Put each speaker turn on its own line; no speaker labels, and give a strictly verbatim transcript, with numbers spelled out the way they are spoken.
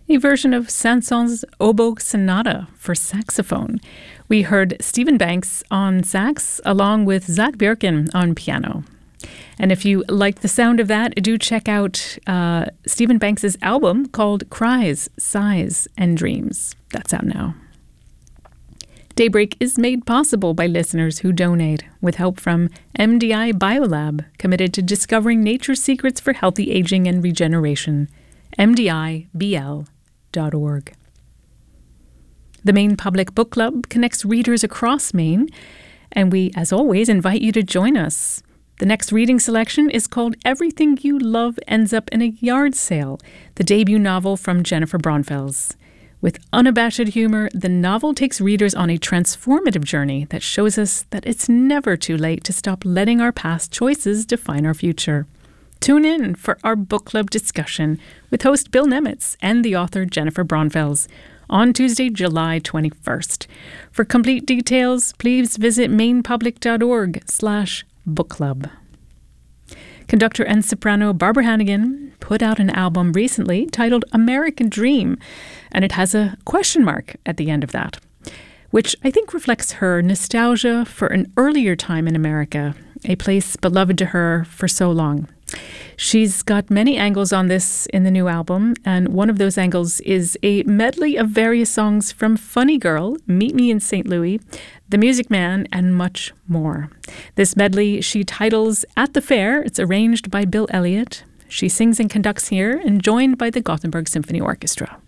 a version of Saint-Saëns' Oboe Sonata for saxophone. We heard Stephen Banks on sax along with Zach Birkin on piano. And if you like the sound of that, do check out uh, Stephen Banks' album called Cries, Sighs, and Dreams. That's out now. Daybreak is made possible by listeners who donate, with help from M D I Biolab, committed to discovering nature's secrets for healthy aging and regeneration. M D I B L dot org. The Maine Public Book Club connects readers across Maine, and we, as always, invite you to join us. The next reading selection is called Everything You Love Ends Up in a Yard Sale, the debut novel from Jennifer Braunfels. With unabashed humor, the novel takes readers on a transformative journey that shows us that it's never too late to stop letting our past choices define our future. Tune in for our book club discussion with host Bill Nemitz and the author Jennifer Braunfels on Tuesday, July twenty-first. For complete details, please visit mainepublic.org slash book club. Conductor and soprano Barbara Hannigan put out an album recently titled American Dream, and it has a question mark at the end of that, which I think reflects her nostalgia for an earlier time in America, a place beloved to her for so long. She's got many angles on this in the new album, and one of those angles is a medley of various songs from Funny Girl, Meet Me in Saint Louis, The Music Man, and much more. This medley she titles At the Fair. It's arranged by Bill Elliott. She sings and conducts here and joined by the Gothenburg Symphony Orchestra.